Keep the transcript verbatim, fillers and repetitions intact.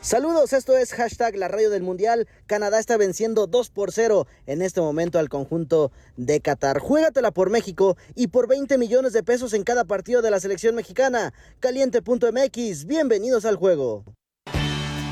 Saludos, esto es hashtag la radio del mundial. Canadá está venciendo dos por cero en este momento al conjunto de Qatar. Juégatela por México y por veinte millones de pesos en cada partido de la selección mexicana. Caliente punto m x, bienvenidos al juego.